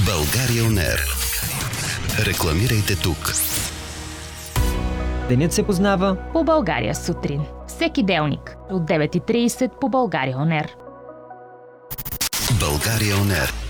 България On Air. Рекламирайте тук. Денят се познава по България сутрин. Всеки делник от 9:30 по България On Air. България On Air.